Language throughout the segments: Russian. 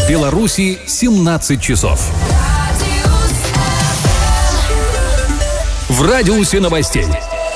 В Беларуси 17 часов. В радиусе новостей.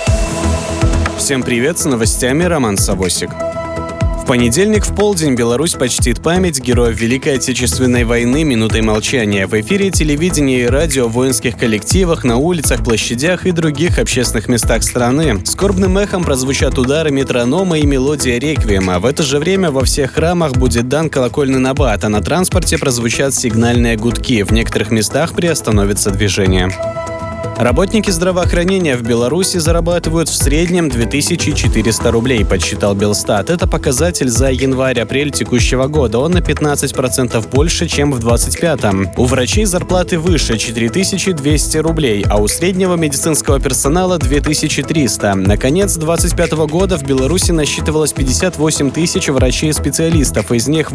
Всем привет, с новостями Роман Савосик. В понедельник в полдень Беларусь почтит память героев Великой Отечественной войны минутой молчания. В эфире телевидения и радио в воинских коллективах, на улицах, площадях и других общественных местах страны. Скорбным эхом прозвучат удары метронома и мелодия реквиема. В это же время во всех храмах будет дан колокольный набат, а на транспорте прозвучат сигнальные гудки. В некоторых местах приостановится движение. Работники здравоохранения в Беларуси зарабатывают в среднем 2400 рублей, подсчитал Белстат. Это показатель за январь-апрель текущего года. Он на 15% больше, чем в 2025-м. У врачей зарплаты выше – 4200 рублей, а у среднего медицинского персонала – 2300. На конец 2025 года в Беларуси насчитывалось 58 тысяч врачей-специалистов, из них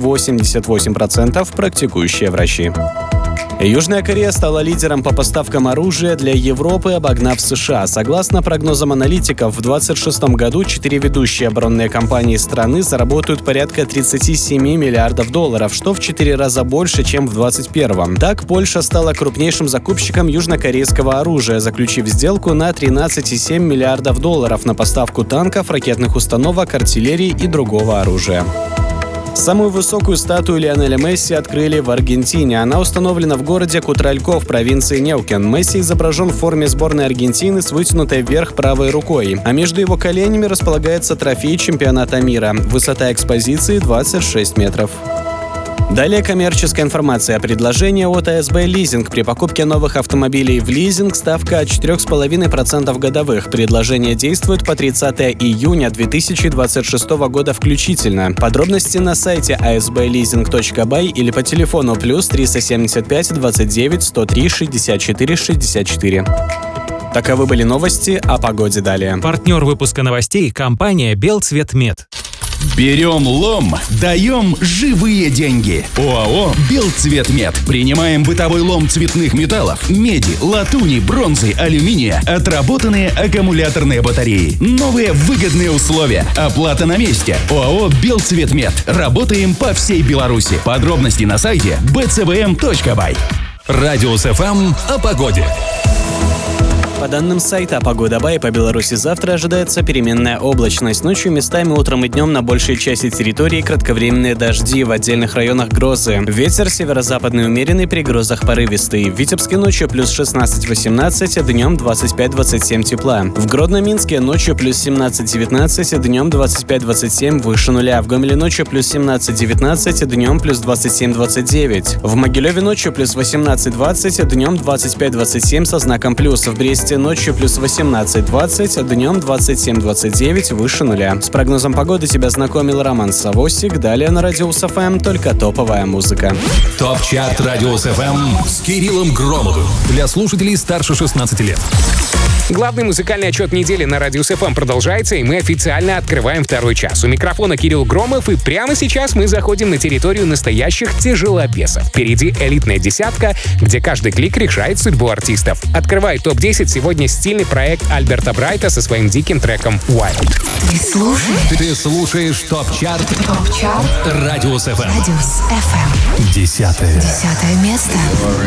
88% практикующие врачи. Южная Корея стала лидером по поставкам оружия для Европы, обогнав США. Согласно прогнозам аналитиков, в 2026 году 4 ведущие оборонные компании страны заработают порядка 37 миллиардов долларов, что в 4 раза больше, чем в 2021. Так, Польша стала крупнейшим закупщиком южнокорейского оружия, заключив сделку на 13,7 миллиардов долларов на поставку танков, ракетных установок, артиллерии и другого оружия. Самую высокую статую Лионеля Месси открыли в Аргентине. Она установлена в городе Кутралько в провинции Неукен. Месси изображен в форме сборной Аргентины с вытянутой вверх правой рукой, а между его коленями располагается трофей чемпионата мира. Высота экспозиции 26 метров. Далее коммерческая информация. Предложение от АСБ Лизинг. При покупке новых автомобилей в лизинг ставка от 4,5% годовых. Предложение действует по 30 июня 2026 года включительно. Подробности на сайте asbleasing.by или по телефону +3 375 29 103 64 64. Таковы были новости, о погоде далее. Партнер выпуска новостей – компания «Белцветмет». Берем лом, даем живые деньги. ОАО «Белцветмет». Принимаем бытовой лом цветных металлов, меди, латуни, бронзы, алюминия, отработанные аккумуляторные батареи. Новые выгодные условия. Оплата на месте. ОАО «Белцветмет». Работаем по всей Беларуси. Подробности на сайте bcvm.by. Радиус ФМ о погоде. По данным сайта Погода.бай, по Беларуси завтра ожидается переменная облачность. Ночью местами, утром и днем на большей части территории кратковременные дожди, в отдельных районах грозы. Ветер северо-западный умеренный, при грозах порывистый. В Витебске ночью плюс 16-18, днем 25-27 тепла. В Гродно-Минске ночью плюс 17-19, днем 25-27 выше нуля. В Гомеле ночью плюс 17-19, днем плюс 27-29. В Могилеве ночью плюс 18-20, днем 25-27 со знаком плюс. В Бресте ночью плюс 18-20, днем 27-29 выше нуля. С прогнозом погоды тебя знакомил Роман Савосик. Далее на Радиус ФМ только топовая музыка. ТОП-чарт Радиус ФМ с Кириллом Громовым. Для слушателей старше 16 лет. Главный музыкальный отчет недели на Радиус ФМ продолжается, и мы официально открываем второй час. У микрофона Кирилл Громов, и прямо сейчас мы заходим на территорию настоящих тяжеловесов. Впереди элитная десятка, где каждый клик решает судьбу артистов. Открывает топ-10 сегодня стильный проект Альберта Брайта со своим диким треком «Wild». Ты слушаешь ТОП-чарт Радиус ФМ. Радиус ФМ. 10 10 место.